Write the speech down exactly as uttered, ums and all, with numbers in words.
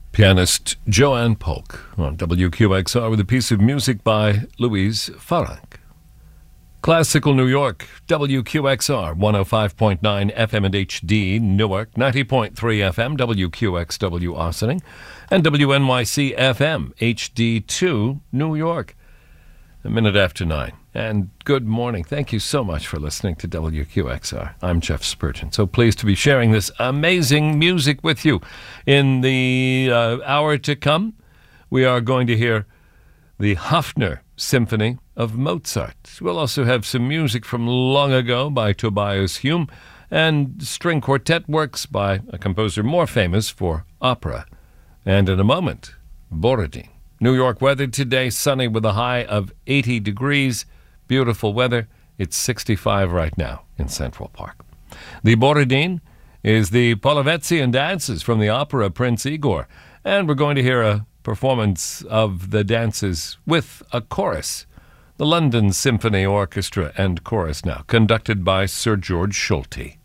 Pianist Joanne Polk on W Q X R with a piece of music by Louise Farranc. Classical New York, W Q X R, one oh five point nine F M and H D, Newark, ninety point three F M, W Q X W Ossining, and W N Y C F M, H D two, New York. A minute after nine. And good morning. Thank you so much for listening to W Q X R. I'm Jeff Spurgeon. So pleased to be sharing this amazing music with you. In the uh, hour to come, we are going to hear the Hafner Symphony of Mozart. We'll also have some music from long ago by Tobias Hume and string quartet works by a composer more famous for opera. And in a moment, Borodin. New York weather today, sunny with a high of eighty degrees. Beautiful weather. It's sixty-five right now in Central Park. The Borodin is the Polovetzian dances from the opera Prince Igor. And we're going to hear a performance of the dances with a chorus. The London Symphony Orchestra and Chorus now, conducted by Sir George Solti.